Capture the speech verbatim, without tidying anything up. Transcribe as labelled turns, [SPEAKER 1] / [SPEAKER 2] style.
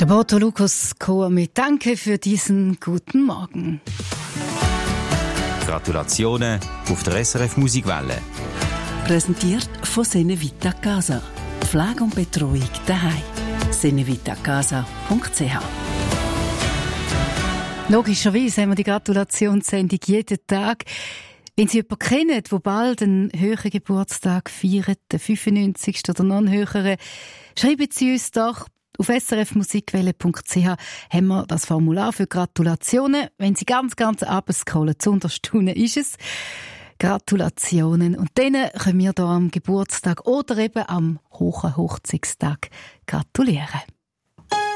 [SPEAKER 1] Der Boto Lucas Chor mit Danke für diesen guten Morgen.
[SPEAKER 2] Gratulationen auf der S R F Musikwelle.
[SPEAKER 3] Präsentiert von Senevita Casa. Pflege und Betreuung daheim. senevitacasa punkt c h.
[SPEAKER 1] Logischerweise haben wir die Gratulationssendung jeden Tag. Wenn Sie jemanden kennen, der bald einen höheren Geburtstag feiert, den fünfundneunzigsten oder noch einen höheren, schreiben Sie uns doch. Auf s r f musikwelle punkt c h haben wir das Formular für Gratulationen. Wenn Sie ganz, ganz runterscrollen, zu unterstunden ist es. Gratulationen. Und denen können wir hier am Geburtstag oder eben am hohen Hochzeitstag gratulieren.